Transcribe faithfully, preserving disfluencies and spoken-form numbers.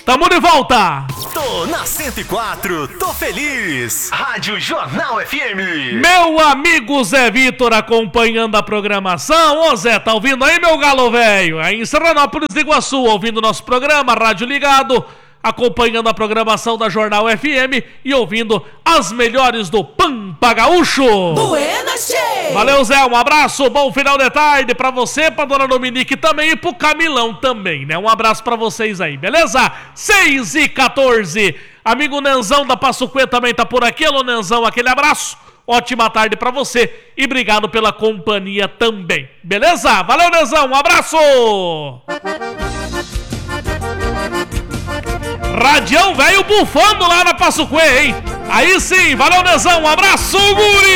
Tamo de volta! Tô na cento e quatro, tô feliz! Rádio Jornal F M! Meu amigo Zé Vitor acompanhando a programação. Ô Zé, tá ouvindo aí, meu galo velho? Aí em Serranópolis do Iguaçu, ouvindo nosso programa, rádio ligado, acompanhando a programação da Jornal F M e ouvindo as melhores do Pampa Gaúcho. Buenas, che! Valeu, Zé, um abraço, bom final de tarde pra você, pra dona Dominique também e pro Camilão também, né? Um abraço pra vocês aí, beleza? seis e quatorze. Amigo Nenzão da Passuquê também tá por aqui. Alô, Nenzão, aquele abraço. Ótima tarde pra você e obrigado pela companhia também, beleza? Valeu, Nenzão, um abraço! Radião velho bufando lá na Passuquê, hein? Aí sim, valeu, Nezão, um abraço, guri!